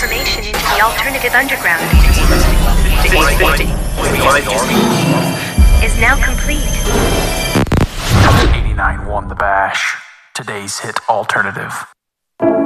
transformation into the alternative underground is now complete. 89 won the bash. Today's hit alternative.